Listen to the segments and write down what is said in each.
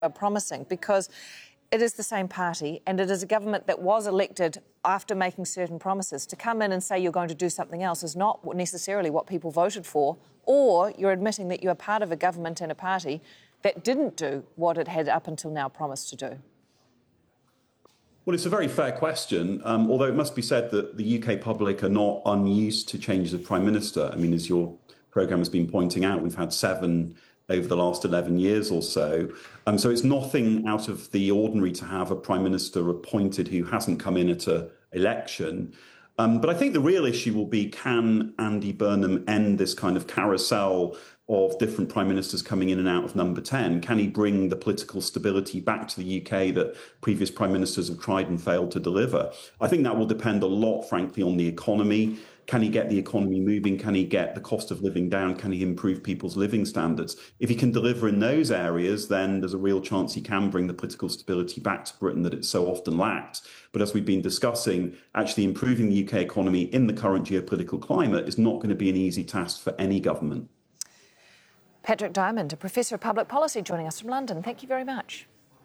promising, because it is the same party and it is a government that was elected after making certain promises. To come in and say you're going to do something else is not necessarily what people voted for, or you're admitting that you're part of a government and a party that didn't do what it had up until now promised to do. Well, it's a very fair question, although it must be said that the UK public are not unused to changes of Prime Minister. I mean, as your programme has been pointing out, we've had 7 over the last 11 years or so. So it's nothing out of the ordinary to have a Prime Minister appointed who hasn't come in at an election. But I think the real issue will be, can Andy Burnham end this kind of carousel of different Prime Ministers coming in and out of number 10? Can he bring the political stability back to the UK that previous Prime Ministers have tried and failed to deliver? I think that will depend a lot, frankly, on the economy. Can he get the economy moving? Can he get the cost of living down? Can he improve people's living standards? If he can deliver in those areas, then there's a real chance he can bring the political stability back to Britain that it so often lacked. But as we've been discussing, actually improving the UK economy in the current geopolitical climate is not going to be an easy task for any government. Patrick Diamond, a Professor of Public Policy, joining us from London. Thank you very much.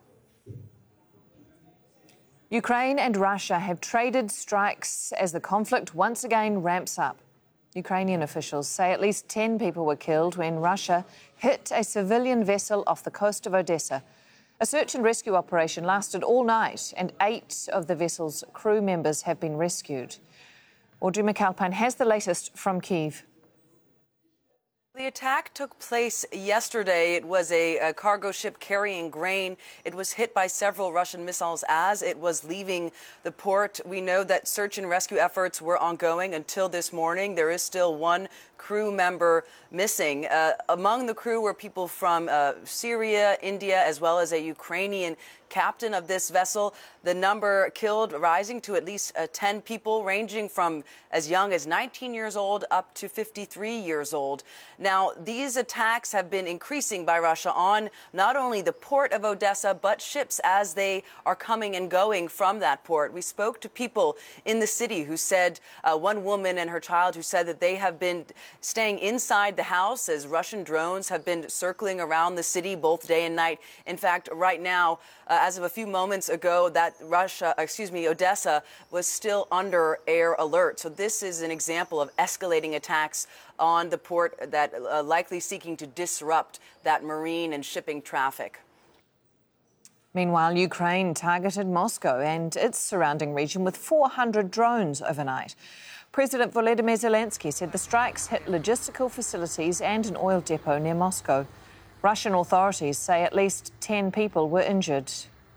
Ukraine and Russia have traded strikes as the conflict once again ramps up. Ukrainian officials say at least 10 people were killed when Russia hit a civilian vessel off the coast of Odessa. A search and rescue operation lasted all night and 8 of the vessel's crew members have been rescued. Audrey McAlpine has the latest from Kyiv. The attack took place yesterday. It was a cargo ship carrying grain. It was hit by several Russian missiles as it was leaving the port. We know that search and rescue efforts were ongoing until this morning. There is still 1 crew member missing. Among the crew were people from Syria, India, as well as a Ukrainian captain of this vessel. The number killed rising to at least 10 people, ranging from as young as 19 years old up to 53 years old. Now, these attacks have been increasing by Russia on not only the port of Odessa, but ships as they are coming and going from that port. We spoke to people in the city who said, one woman and her child who said that they have been staying inside the house as Russian drones have been circling around the city both day and night. In fact, right now, as of a few moments ago, that Odessa was still under air alert. So this is an example of escalating attacks on the port that likely seeking to disrupt that marine and shipping traffic. Meanwhile, Ukraine targeted Moscow and its surrounding region with 400 drones overnight. President Volodymyr Zelensky said the strikes hit logistical facilities and an oil depot near Moscow. Russian authorities say at least 10 people were injured.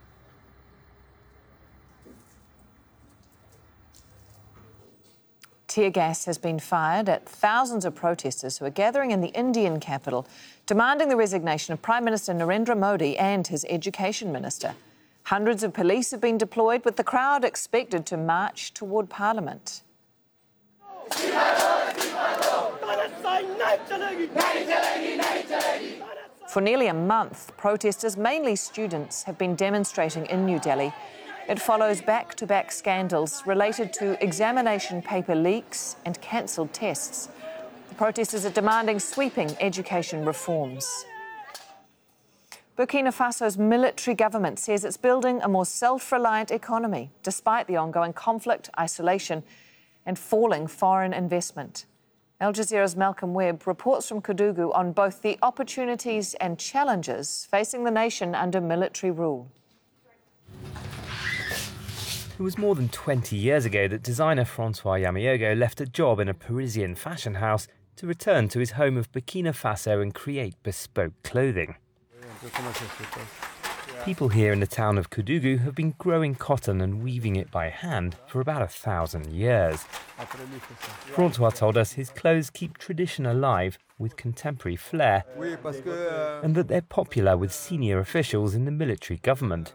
Tear gas has been fired at thousands of protesters who are gathering in the Indian capital, demanding the resignation of Prime Minister Narendra Modi and his education minister. Hundreds of police have been deployed, with the crowd expected to march toward Parliament. For nearly a month, protesters, mainly students, have been demonstrating in New Delhi. It follows back-to-back scandals related to examination paper leaks and cancelled tests. The protesters are demanding sweeping education reforms. Burkina Faso's military government says it's building a more self-reliant economy, despite the ongoing conflict, isolation and falling foreign investment. Al Jazeera's Malcolm Webb reports from Koudougou on both the opportunities and challenges facing the nation under military rule. It was more than 20 years ago that designer Francois Yamayogo left a job in a Parisian fashion house to return to his home of Burkina Faso and create bespoke clothing. People here in the town of Koudougou have been growing cotton and weaving it by hand for about 1,000 years. Francois told us his clothes keep tradition alive with contemporary flair, and that they're popular with senior officials in the military government.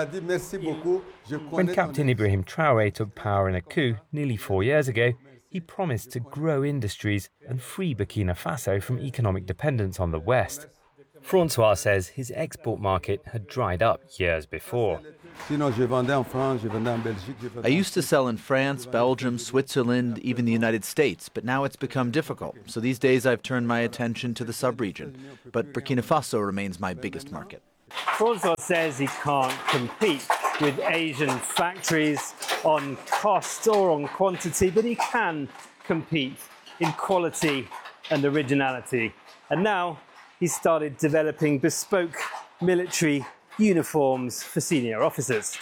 When Captain Ibrahim Traoré took power in a coup nearly 4 years ago, he promised to grow industries and free Burkina Faso from economic dependence on the West. Francois says his export market had dried up years before. I used to sell in France, Belgium, Switzerland, even the United States, but now it's become difficult. So these days I've turned my attention to the sub-region. But Burkina Faso remains my biggest market. Francois says he can't compete with Asian factories on cost or on quantity, but he can compete in quality and originality. And now he's started developing bespoke military uniforms for senior officers.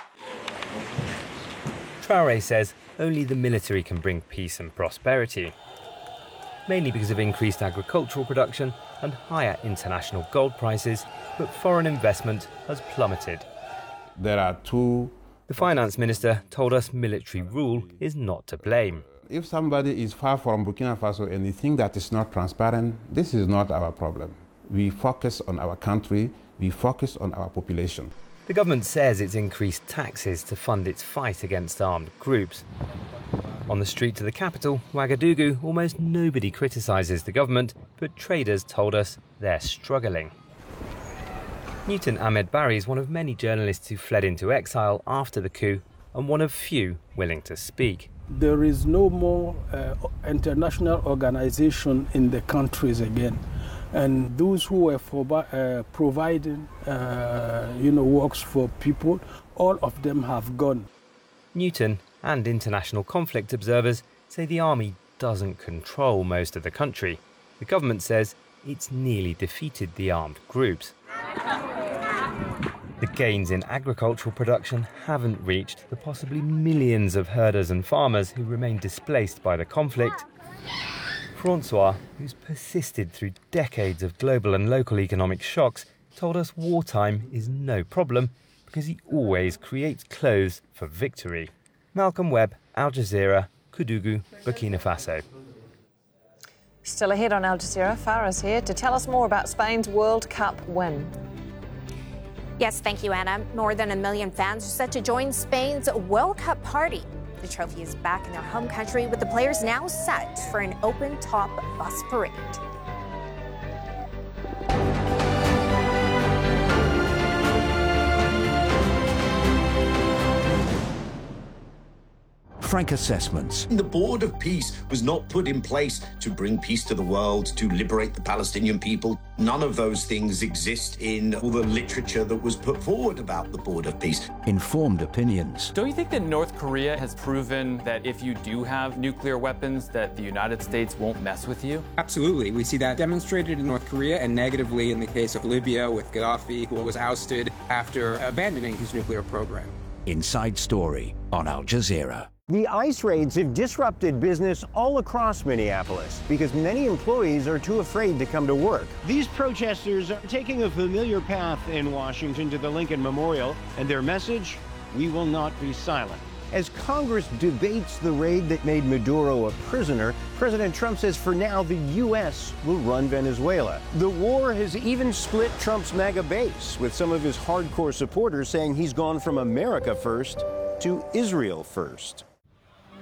Traoré says only the military can bring peace and prosperity, mainly because of increased agricultural production and higher international gold prices, but foreign investment has plummeted. There are two. The finance minister told us military rule is not to blame. If somebody is far from Burkina Faso and they think that it's not transparent, this is not our problem. We focus on our country, we focus on our population. The government says it's increased taxes to fund its fight against armed groups. On the street to the capital, Ouagadougou, almost nobody criticises the government, but traders told us they're struggling. Newton Ahmed Barry is one of many journalists who fled into exile after the coup and one of few willing to speak. There is no more international organization in the countries again. And those who were providing works for people, all of them have gone. Newton and international conflict observers say the army doesn't control most of the country. The government says it's nearly defeated the armed groups. The gains in agricultural production haven't reached the possibly millions of herders and farmers who remain displaced by the conflict. Francois, who's persisted through decades of global and local economic shocks, told us wartime is no problem because he always creates clothes for victory. Malcolm Webb, Al Jazeera, Ouagadougou, Burkina Faso. Still ahead on Al Jazeera, Farah's here to tell us more about Spain's World Cup win. Yes, thank you, Anna. More than 1 million fans are set to join Spain's World Cup party. The trophy is back in their home country, with the players now set for an open-top bus parade. Frank assessments. The Board of Peace was not put in place to bring peace to the world, to liberate the Palestinian people. None of those things exist in all the literature that was put forward about the Board of Peace. Informed opinions. Don't you think that North Korea has proven that if you do have nuclear weapons, that the United States won't mess with you? Absolutely. We see that demonstrated in North Korea and negatively in the case of Libya with Gaddafi, who was ousted after abandoning his nuclear program. Inside Story on Al Jazeera. The ICE raids have disrupted business all across Minneapolis because many employees are too afraid to come to work. These protesters are taking a familiar path in Washington to the Lincoln Memorial, and their message, we will not be silent. As Congress debates the raid that made Maduro a prisoner, President Trump says for now the U.S. will run Venezuela. The war has even split Trump's MAGA base, with some of his hardcore supporters saying he's gone from America first to Israel first.